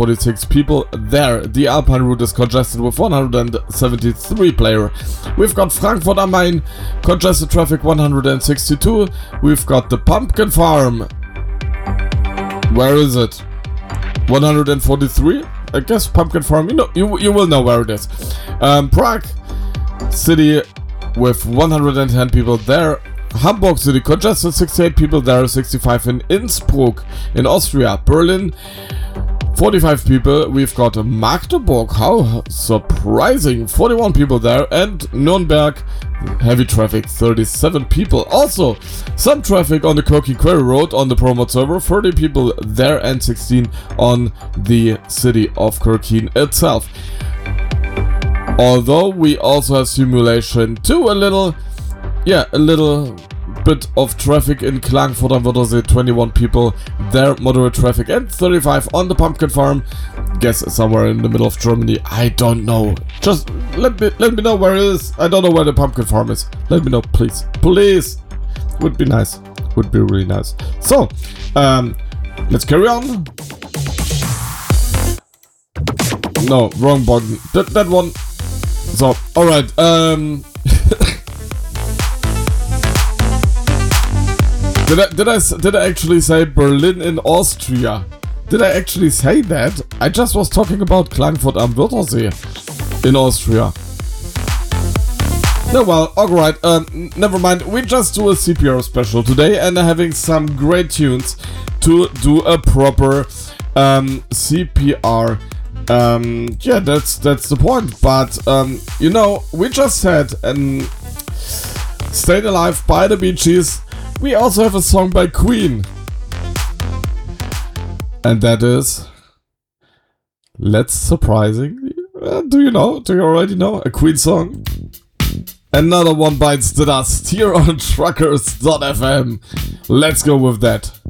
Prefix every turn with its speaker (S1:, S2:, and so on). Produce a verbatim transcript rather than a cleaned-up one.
S1: forty-six people there. The Alpine route is congested with one hundred seventy-three players. We've got Frankfurt am Main, congested traffic one hundred sixty-two. We've got the Pumpkin Farm. Where is it? one hundred forty-three? I guess Pumpkin Farm, you know, you, you will know where it is. Um, Prague City with one hundred ten people there. Hamburg City, congested sixty-eight people there, sixty-five in Innsbruck in Austria. Berlin, forty-five people. We've got Magdeburg, how surprising, forty-one people there. And Nuremberg, heavy traffic, thirty-seven people. Also, some traffic on the Kirky Quarry Road on the Promote server, thirty people there and sixteen on the city of Kirkin itself. Although we also have simulation to a little, yeah, a little bit of traffic in Klagenfurt am Wörthersee, twenty-one people there, moderate traffic, and thirty-five on the Pumpkin Farm. Guess somewhere in the middle of Germany, I don't know. Just let me let me know where it is. I don't know where the Pumpkin Farm is. Let me know, please. Please. Would be nice. Would be really nice. So, um, let's carry on. No, wrong button. That, that one. So, alright, um... did I, did I, did I actually say Berlin in Austria? Did I actually say that? I just was talking about Klagenfurt am Wörthersee in Austria. No, well, alright, um, never mind. We just do a C P R special today and having some great tunes to do a proper um, C P R. Um, yeah, that's that's the point. But um, you know, we just said and Stayed Alive by the Bee Gees. We also have a song by Queen, and that is, let's surprisingly, uh, do you know? Do you already know a Queen song? Another one bites the dust here on truckers dot f m. Let's go with that.